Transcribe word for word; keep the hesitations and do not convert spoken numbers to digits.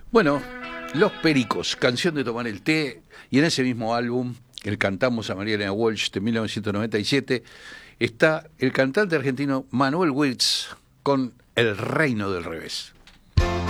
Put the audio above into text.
Bueno, Los Pericos, canción de tomar el té, y en ese mismo álbum, el Cantamos a María Elena Walsh de mil novecientos noventa y siete, está el cantante argentino Manuel Wirtz con El Reino del Revés.